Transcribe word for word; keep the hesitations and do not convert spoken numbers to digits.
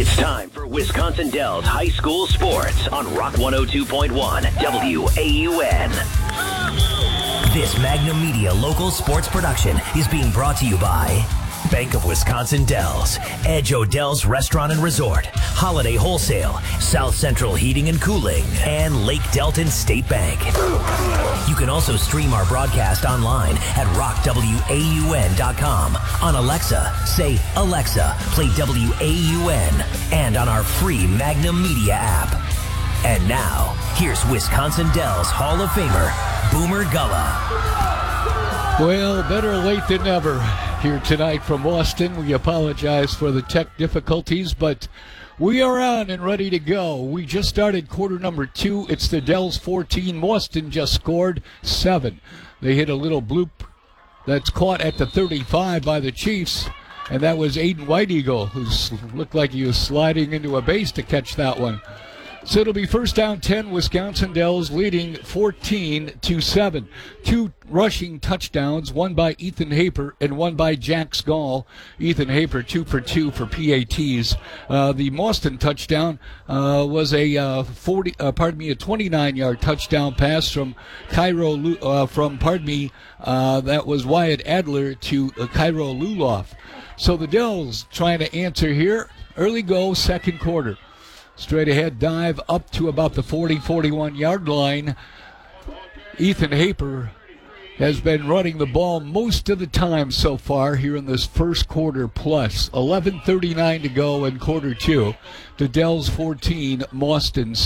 It's time for Wisconsin Dells High School Sports on Rock one oh two point one W A U N. This Magnum Media local sports production is being brought to you by Bank of Wisconsin Dells, Edge O'Dell's Restaurant and Resort, Holiday Wholesale, South Central Heating and Cooling, and Lake Delton State Bank. You can also stream our broadcast online at rock w a u n dot com. On Alexa, say, Alexa, play W A U N, and on our free Magnum Media app. And now, here's Wisconsin Dells Hall of Famer, Boomer Gullah. Well, better late than never here tonight from Boston. We apologize for the tech difficulties, but we are on and ready to go. We just started quarter number two. It's the Dells fourteen. Boston just scored seven. They hit a little bloop that's caught at the thirty-five by the Chiefs, and that was Aiden White Eagle, who looked like he was sliding into a base to catch that one. So it'll be first down ten, Wisconsin Dells leading fourteen to seven. Two rushing touchdowns, one by Ethan Haper and one by Jack Gall. Ethan Haper two for two for P A Ts. Uh, the Boston touchdown uh, was a uh, forty, uh, pardon me, a twenty-nine-yard touchdown pass from Cairo, uh, from pardon me, uh, that was Wyatt Adler to uh, Cairo Luloff. So the Dells trying to answer here. Early go, second quarter. Straight ahead dive up to about the forty, forty-one-yard line. Ethan Haper has been running the ball most of the time so far here in this first quarter plus. eleven thirty-nine to go in quarter two. The Dells fourteen, Boston